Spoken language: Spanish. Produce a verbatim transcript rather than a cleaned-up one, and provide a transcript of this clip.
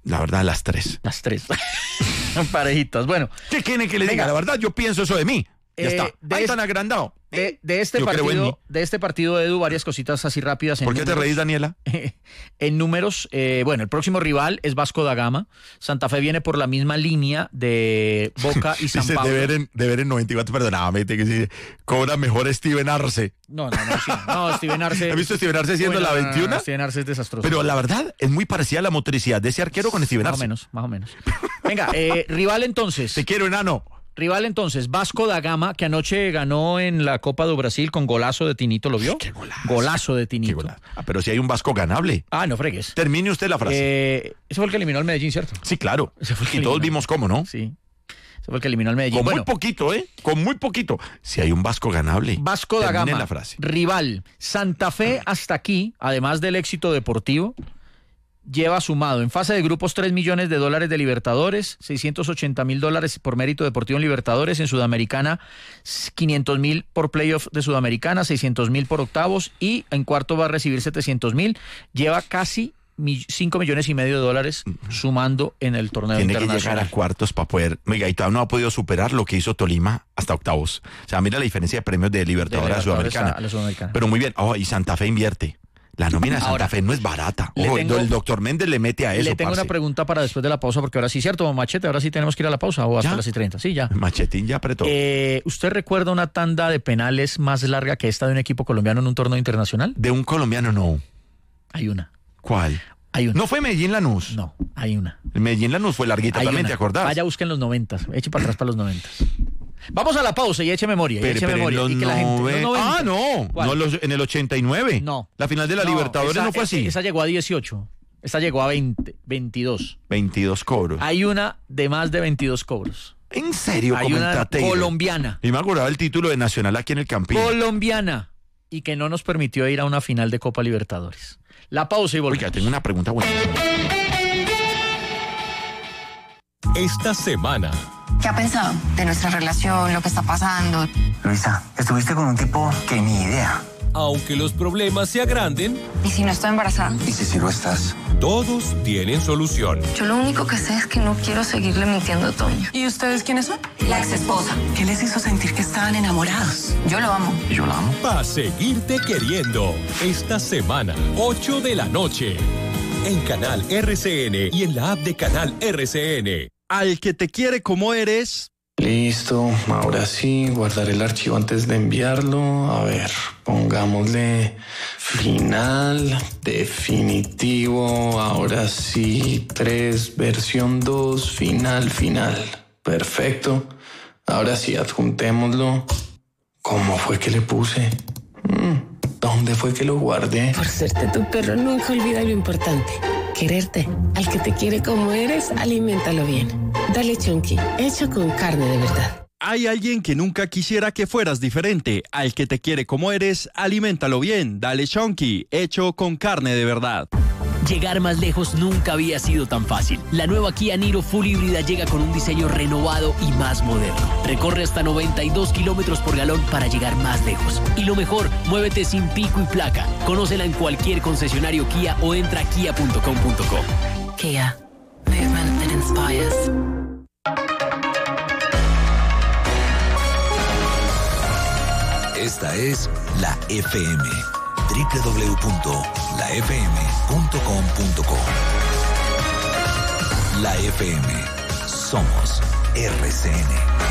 La verdad, las tres. Las tres. Parejitas. Bueno. ¿Qué quieren que le diga? Venga. La verdad, yo pienso eso de mí. Ya Eh, está. de Ahí es- tan agrandado. De, de este Yo creo en mí. partido, de este partido, Edu, varias cositas así rápidas. En ¿Por qué te números. reís, Daniela? En números, eh, bueno, el próximo rival es Vasco da Gama. Santa Fe viene por la misma línea de Boca y San Dice Pablo. deber en, deber en noventa y cuatro, perdóname, que sí, cobra mejor Steven Arce. No, no, no, sí. No, Steven Arce. ¿Has visto a Steven Arce siendo la veintiuna? Steven Arce es desastroso. Pero la verdad, es muy parecida a la motricidad de ese arquero con Steven Más o Arce. menos, más o menos. Venga, eh, rival entonces. Te quiero, enano. Rival entonces, Vasco da Gama, que anoche ganó en la Copa do Brasil con golazo de Tinito, ¿lo vio? Qué golazo. Golazo de Qué Tinito. golazo. Ah, pero si hay un Vasco ganable. Ah, no fregues. Termine usted la frase. Eh, ese fue el que eliminó al Medellín, ¿cierto? sí, claro. ese fue el que Y todos eliminó. vimos cómo, ¿no? Sí. Ese fue el que eliminó al Medellín. Con Bueno, muy poquito, ¿eh? Con muy poquito. Si hay un Vasco ganable. Vasco da Termine Gama, la frase. rival. Santa Fe hasta aquí, además del éxito deportivo, lleva sumado en fase de grupos tres millones de dólares de Libertadores, seiscientos ochenta mil dólares por mérito deportivo en Libertadores, en Sudamericana quinientos mil por playoff de Sudamericana, seiscientos mil por octavos y en cuarto va a recibir setecientos mil. Lleva casi cinco millones y medio de dólares sumando en el torneo Tiene que internacional. llegar a cuartos para poder. Oiga, y todavía no ha podido superar lo que hizo Tolima hasta octavos. O sea, mira la diferencia de premios de Libertadores, De a Libertadores Sudamericana. a la Sudamericana. Pero muy bien. Oh, y Santa Fe invierte. La nómina de Santa Ahora, Fe no es barata. le Ojo, tengo- el doctor Méndez le mete a eso. Le tengo parce. una pregunta para después de la pausa, porque ahora sí, ¿cierto, Machete? Ahora sí tenemos que ir a la pausa o hasta ¿Ya? las seis y treinta. Sí, ya. Machetín ya apretó. Eh, ¿Usted recuerda una tanda de penales más larga que esta de un equipo colombiano en un torneo internacional? De un colombiano, no. Hay una. ¿Cuál? Hay una. No fue Medellín Lanús. No, hay una. El Medellín Lanús fue larguita Hay también, una. ¿te acordás? Vaya, busquen los noventas. Eche para atrás para los noventas. Vamos a la pausa y eche memoria. Y Pero, eche pero en memoria. los y que la gente, noven- los noventa. Ah, no. ¿Cuál? no los- en el ochenta y nueve. No. La final de la No, Libertadores esa- no fue así. Esa llegó a dieciocho. Esta llegó a veinte, veintidós. veintidós cobros. Hay una de más de veintidós cobros. ¿En serio? Hay una Comentate. colombiana. Y me acordaba el título de Nacional aquí en el Campín. Colombiana. Y que no nos permitió ir a una final de Copa Libertadores. La pausa y volvemos. Oiga, tengo una pregunta buena. Esta semana, ¿Qué ha pensado de nuestra relación, lo que está pasando? Luisa, estuviste con un tipo que ni idea. aunque los problemas se agranden, ¿Y si no estoy embarazada? Y si sí lo estás. todos tienen solución. Yo lo único que sé es que no quiero seguirle mintiendo a Toño. ¿Y ustedes quiénes son? La ex esposa. ¿Qué les hizo sentir que estaban enamorados? Yo lo amo. ¿Y yo la amo? Pa' seguirte queriendo. Esta semana, ocho de la noche. En Canal R C N y en la app de Canal R C N. Al que te quiere como eres. Listo, ahora sí, guardar el archivo antes de enviarlo. A ver, pongámosle final, definitivo, ahora sí, tres, versión dos, final, final. Perfecto. Ahora sí, adjuntémoslo. ¿Cómo fue que le puse? Mm, ¿Dónde fue que lo guardé? Por serte tu perro, nunca olvida lo importante. Quererte. Al que te quiere como eres, aliméntalo bien. Dale Chunky, hecho con carne de verdad. Hay alguien que nunca quisiera que fueras diferente. Al que te quiere como eres, aliméntalo bien. Dale Chunky, hecho con carne de verdad. Llegar más lejos nunca había sido tan fácil. La nueva Kia Niro Full híbrida llega con un diseño renovado y más moderno. Recorre hasta noventa y dos kilómetros por galón para llegar más lejos. Y lo mejor, muévete sin pico y placa. Conócela en cualquier concesionario Kia o entra a kia punto com punto co. Kia, movement that inspires. Esta es la F M. doble u doble u doble u punto la f m punto com punto co. La F M. Somos R C N.